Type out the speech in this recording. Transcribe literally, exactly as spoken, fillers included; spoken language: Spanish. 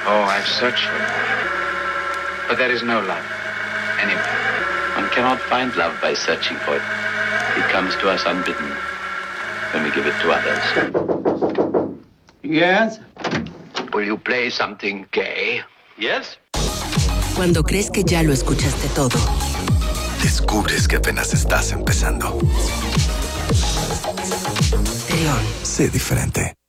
Oh, I've searched for it. But there is no love anywhere. One cannot find love by searching for it. It comes to us unbidden when we give it to others. Yes? Will you play something gay? Yes? Cuando crees que ya lo escuchaste todo, descubres que apenas estás empezando. León. Sé diferente.